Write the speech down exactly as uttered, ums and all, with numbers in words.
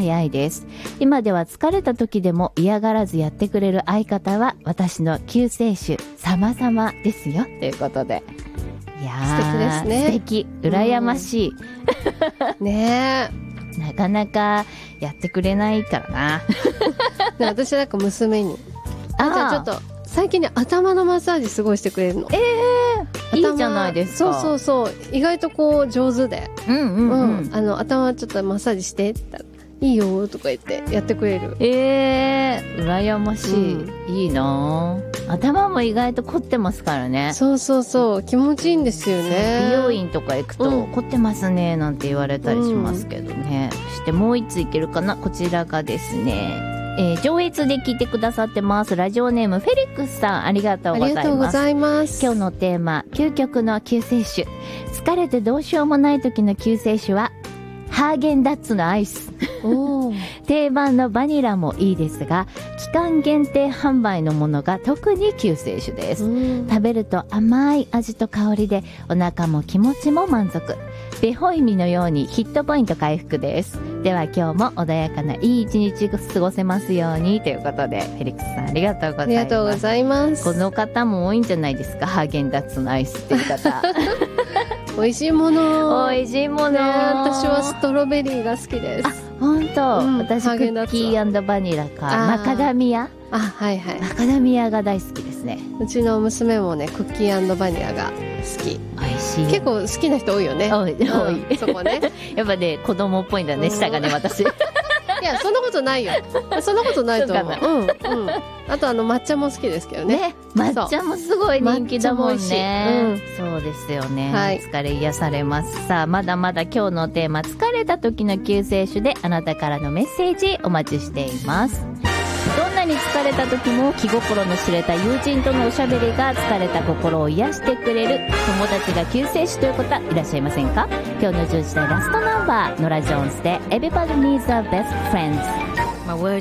早いです。今では疲れた時でも嫌がらずやってくれる相方は私の救世主様々ですよということで、いやー素敵ですね。 素敵、羨ましい、 うん、ねえなかなかやってくれないからなで私なんか娘にああじゃあちょっと最近ね頭のマッサージすごいしてくれるの。 えー、いいじゃないですか。 そうそうそう意外とこう上手で、 うんうんうん、 うん、あの頭ちょっとマッサージしてって言ったらいいよとか言ってやってくれる。 えー、羨ましい、うん、いいな。頭も意外と凝ってますからね。 そうそうそう気持ちいいんですよね。 美容院とか行くと、うん、凝ってますねなんて言われたりしますけどね、うん、そしてもう一ついけるかな。こちらがですね、えー、上越で聞いてくださってます。ラジオネームフェリックスさん、ありがとうございます。 ありがとうございます。 今日のテーマ、究極の救世主。疲れてどうしようもない時の救世主はハーゲンダッツのアイス定番のバニラもいいですが、期間限定販売のものが特に救世主です。食べると甘い味と香りでお腹も気持ちも満足。ベホイミのようにヒットポイント回復です。では今日も穏やかないい一日過ごせますようにということで、フェリックスさんありがとうございます。 ありがとうございます。 この方も多いんじゃないですか、ハーゲンダッツのアイスっていう方美味しいもの美味しいもの、 ね、私はストロベリーが好きです。 あ、本当、うん、私クッキー&バニラかマカダミア、 あ、はいはい、 マカダミアが大好きですね。 うちの娘もねクッキー&バニラが好き。 美味しい。 結構好きな人多いよね。 多い、多い、 うん、そこねやっぱね子供っぽいんだね、舌がね私いやそんなことないよそんなことないと思う。うんうん、あとあの抹茶も好きですけどね。 ね、抹茶もすごい人気だもんね、うん、そうですよね、はい、疲れ癒されます。さあまだまだ今日のテーマ、疲れた時の救世主であなたからのメッセージお待ちしています。どんなに疲れた時も気心の知れた友人とのおしゃべりが疲れた心を癒してくれる友達が救世主という方いらっしゃいませんか。今日のじゅうじ台ラストナンバーノラ・ジョーンズで Everybody Needs a Best Friend。 My words